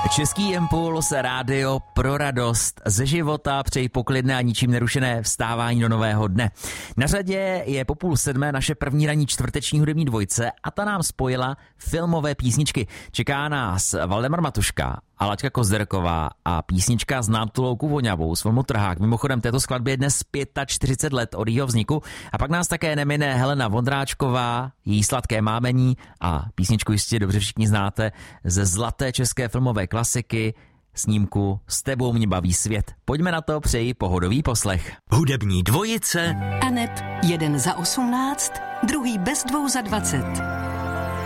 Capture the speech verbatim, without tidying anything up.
Český impuls, rádio pro radost ze života, přeji poklidné a ničím nerušené vstávání do nového dne. Na řadě je po půl sedmé naše první ranní čtvrteční hudební dvojce a ta nám spojila filmové písničky. Čeká nás Valdemar Matuška a Laďka Kozderková a písnička Znám tu louku voňavou z filmu Trhák. Mimochodem této skladbě je dnes čtyřicet pět let od jejího vzniku a pak nás také nemine Helena Vondráčková, její Sladké mámení a písničku jistě dobře všichni znáte ze zlaté české filmové klasiky snímku S tebou mě baví svět. Pojďme na to, přeji pohodový poslech. Hudební dvojice Aneb jeden za osmnáct, druhý bez dvou za dvacet.